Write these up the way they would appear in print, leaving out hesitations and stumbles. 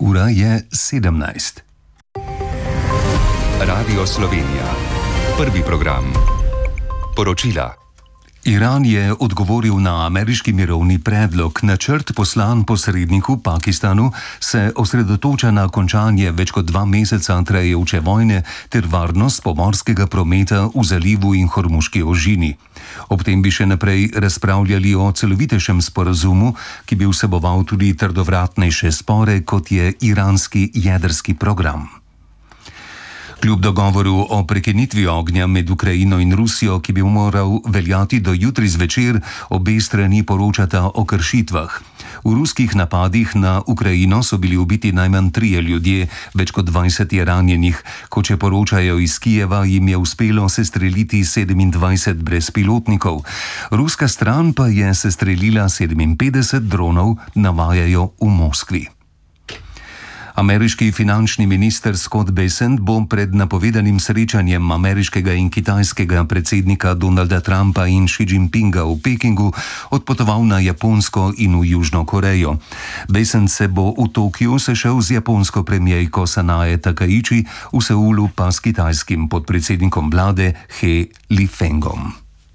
Ura je 17. Radio Slovenija. Prvi program. Poročila. Iran je odgovoril na ameriški mirovni predlog. Načrt poslan posredniku Pakistanu se osredotoča na končanje več kot 2 meseca trajajoče vojne ter varnost pomorskega prometa v zalivu in Hormuški ožini. Ob tem bi še naprej razpravljali o celovitejšem sporazumu, ki bi vseboval tudi trdovratnejše spore, kot je iranski jedrski program. Kljub dogovoru o prekinitvi ognja med Ukrajino in Rusijo, ki bi moral veljati do jutri zvečer, obe strani poročata o kršitvah. V ruskih napadih na Ukrajino so bili ubiti najmanj 3 ljudje, več kot 20 je ranjenih. Kot še poročajo iz Kijeva, jim je uspelo sestreliti 27 brezpilotnikov. Ruska stran pa je sestrelila 57 dronov, navajajo v Moskvi. Ameriški finančni minister Scott Bessent bo pred napovedanim srečanjem ameriškega in kitajskega predsednika Donalda Trumpa in Xi Jinpinga v Pekingu odpotoval na Japonsko in v Južno Korejo. Bessent se bo v Tokiu sešel z japonsko premierko Sanae Takaichi, v Seulu pa s kitajskim podpredsednikom vlade He Lifengom.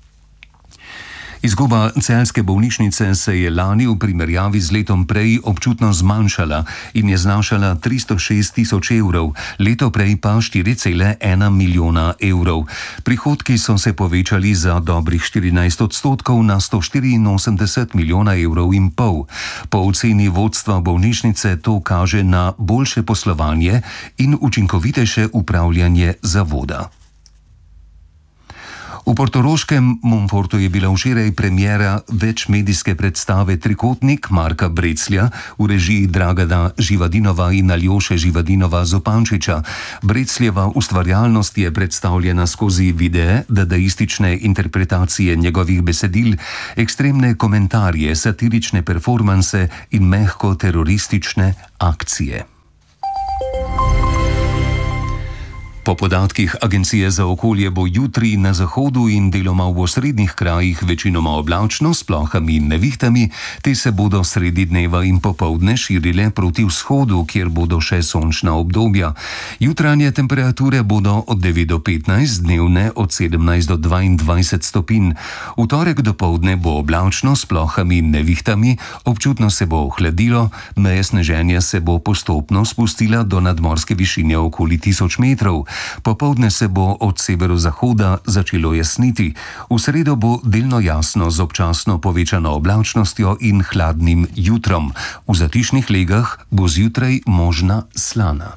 Izguba celjske bolnišnice se je lani v primerjavi z letom prej občutno zmanjšala in je znašala 306 tisoč evrov, leto prej pa 4,1 milijona evrov. Prihodki so se povečali za dobrih 14% na 184 milijona evrov in pol. Po oceni vodstva bolnišnice to kaže na boljše poslovanje in učinkovitejše upravljanje zavoda. V portoroškem Montfortu je bila včeraj premiera večmedijske predstave Trikotnik Marka Breclja v režiji Dragana Živadinova in Aljoše Živadinova Zopančiča. Brecljeva ustvarjalnost je predstavljena skozi videe, dadaistične interpretacije njegovih besedil, ekstremne komentarje, satirične performanse in mehko teroristične akcije. Po podatkih Agencije za okolje bo jutri na zahodu in deloma v osrednjih krajih večinoma oblačno s plohami in nevihtami, te se bodo sredi dneva in popoldne širile proti vzhodu, kjer bodo še sončna obdobja. Jutranje temperature bodo od 9 do 15, dnevne od 17 do 22 stopinj. V torek dopoldne bo oblačno s plohami in nevihtami, občutno se bo ohladilo, meja sneženja se bo postopno spustila do nadmorske višine okoli 1000 metrov. Popoldne se bo od severozahoda začelo jasniti. V sredo bo delno jasno z občasno povečano oblačnostjo in hladnim jutrom. V zatišnih legah bo zjutraj možna slana.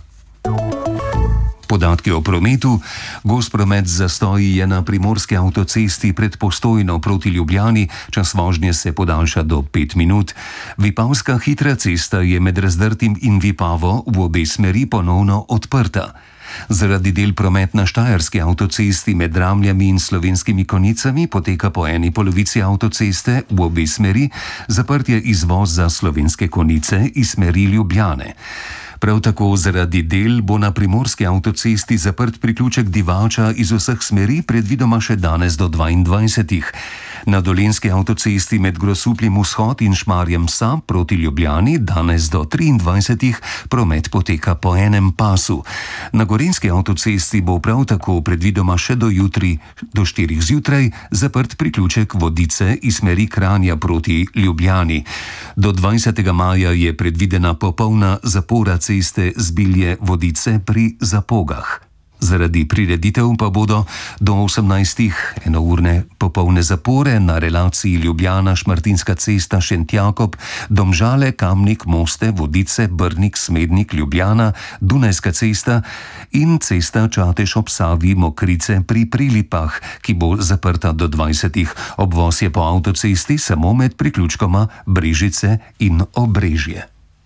Podatki o prometu. Gost promet z zastoji je na primorski avtocesti pred Postojno proti Ljubljani, čas vožnje se podaljša do 5 minut. Vipavska hitra cesta je med Razdrtim in Vipavo v obe smeri ponovno odprta. Zaradi del promet na štajerski avtocesti med Dramljami in Slovenskimi Konjicami poteka po eni polovici avtoceste v obe smeri, zaprt je izvoz za Slovenske Konjice iz smeri Ljubljane. Prav tako zaradi del bo na primorski avtocesti zaprt priključek Divača iz vseh smeri, predvidoma še danes do 22. Na dolenjski avtocesti med Grosupljem vzhod in Šmarjem Psa proti Ljubljani danes do 23. promet poteka po enem pasu. Na gorenjski avtocesti bo prav tako predvidoma še do jutri do 4 zjutraj zaprt priključek Vodice iz smeri Kranja proti Ljubljani. Do 20. maja je predvidena popolna zapora ceste Zbilje Vodice pri Zapogah. Zaradi prireditev pa bodo do 18. enourne popolne zapore na relaciji Ljubljana-Šmartinska cesta Šentjakob, Domžale, Kamnik, Moste, Vodice, Brnik, Smednik, Ljubljana, Dunajska cesta in cesta Čatež ob Savi, Mokrice pri Prilipah, ki bo zaprta do 20. Obvoz je po avtocesti samo med priključkoma Brežice in Obrežje.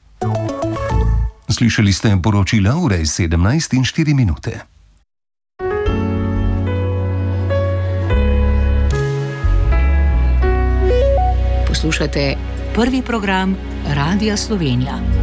Slišali ste poročila ure 17 in 4 minute. Poslušate prvi program Radia Slovenija.